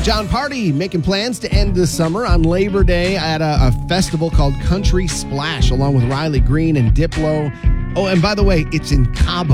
John Party making plans to end the summer on Labor Day at a festival called Country Splash, along with Riley Green and Diplo. Oh, and by the way, it's in Cabo.